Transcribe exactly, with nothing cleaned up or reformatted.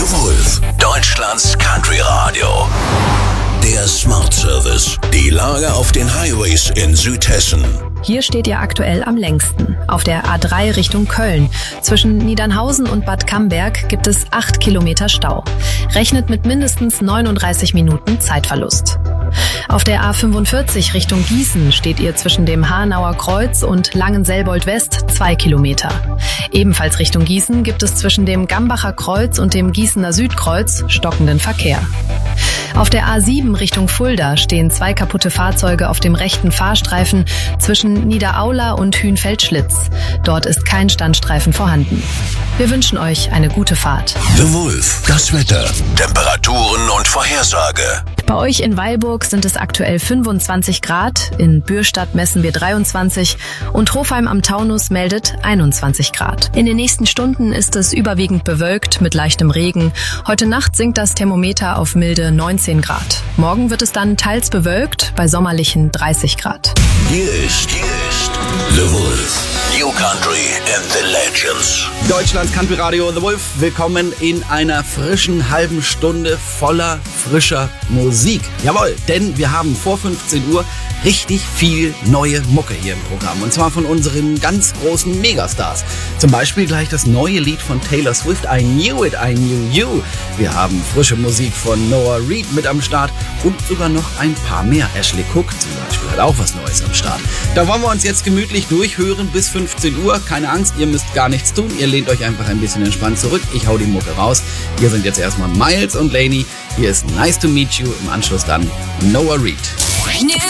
The Wolf, Deutschlands Country Radio. Der Smart Service. Die Lage auf den Highways in Südhessen. Hier steht ihr aktuell am längsten. Auf der A drei Richtung Köln. Zwischen Niedernhausen und Bad Camberg gibt es acht Kilometer Stau. Rechnet mit mindestens neununddreißig Minuten Zeitverlust. Auf der A fünfundvierzig Richtung Gießen steht ihr zwischen dem Hanauer Kreuz und Langenselbold West zwei Kilometer. Ebenfalls Richtung Gießen gibt es zwischen dem Gambacher Kreuz und dem Gießener Südkreuz stockenden Verkehr. Auf der A sieben Richtung Fulda stehen zwei kaputte Fahrzeuge auf dem rechten Fahrstreifen zwischen Niederaula und Hühnfeldschlitz. Dort ist kein Standstreifen vorhanden. Wir wünschen euch eine gute Fahrt. The Wolf, das Wetter, Temperaturen und Vorhersage. Bei euch in Weilburg sind es aktuell fünfundzwanzig Grad, in Bürstadt messen wir dreiundzwanzig und Hofheim am Taunus meldet einundzwanzig Grad. In den nächsten Stunden ist es überwiegend bewölkt mit leichtem Regen. Heute Nacht sinkt das Thermometer auf milde neunzehn Grad. Morgen wird es dann teils bewölkt bei sommerlichen dreißig Grad. Hier ist, hier ist The Wolf. New Country and the Legends. Deutschlands Country Radio The Wolf. Willkommen in einer frischen halben Stunde voller frischer Musik. Jawohl, denn wir haben vor fünfzehn Uhr richtig viel neue Mucke hier im Programm. Und zwar von unseren ganz großen Megastars. Zum Beispiel gleich das neue Lied von Taylor Swift, I Knew It, I Knew You. Wir haben frische Musik von Noah Reid mit am Start und sogar noch ein paar mehr. Ashley Cook zum Beispiel hat auch was Neues am Start. Da wollen wir uns jetzt gemütlich durchhören bis fünfzehn Uhr. Keine Angst, ihr müsst gar nichts tun. Ihr lehnt euch einfach ein bisschen entspannt zurück. Ich hau die Mucke raus. Hier sind jetzt erstmal Miles und Lainey. Hier ist Nice to Meet You. Im Anschluss dann Noah Reid.